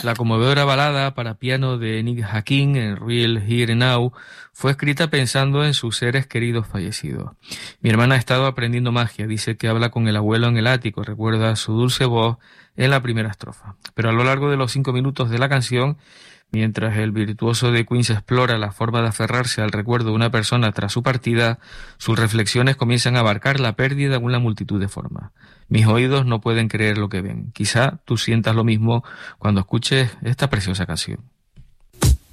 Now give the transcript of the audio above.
La conmovedora balada para piano de Nick Hakim, en Real Here and Now, fue escrita pensando en sus seres queridos fallecidos. Mi hermana ha estado aprendiendo magia, dice que habla con el abuelo en el ático, recuerda su dulce voz en la primera estrofa. Pero a lo largo de los 5 minutos de la canción, mientras el virtuoso de Queens explora la forma de aferrarse al recuerdo de una persona tras su partida, sus reflexiones comienzan a abarcar la pérdida en una multitud de formas. Mis oídos no pueden creer lo que ven. Quizá tú sientas lo mismo cuando escuches esta preciosa canción.